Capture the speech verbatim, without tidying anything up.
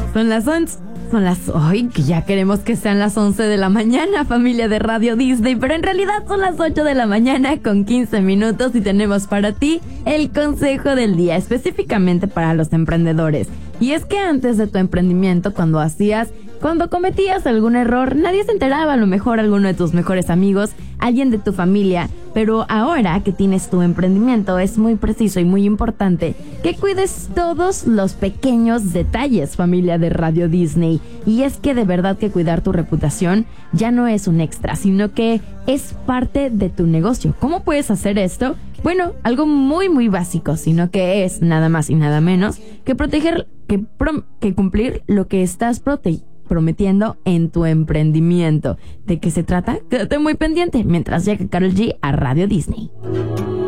Son las once. Son las... Hoy que ya queremos que sean las once de la mañana, familia de Radio Disney, pero en realidad son las ocho de la mañana con quince minutos y tenemos para ti el consejo del día, específicamente para los emprendedores. Y es que antes de tu emprendimiento, cuando hacías... Cuando cometías algún error, nadie se enteraba, a lo mejor alguno de tus mejores amigos, alguien de tu familia. Pero ahora que tienes tu emprendimiento, es muy preciso y muy importante que cuides todos los pequeños detalles, familia de Radio Disney. Y es que de verdad que cuidar tu reputación ya no es un extra, sino que es parte de tu negocio. ¿Cómo puedes hacer esto? Bueno, algo muy muy básico, sino que es nada más y nada menos que proteger, que, prom- que cumplir lo que estás protegiendo. prometiendo en tu emprendimiento. ¿De qué se trata? Quédate muy pendiente mientras llega Karol G a Radio Disney.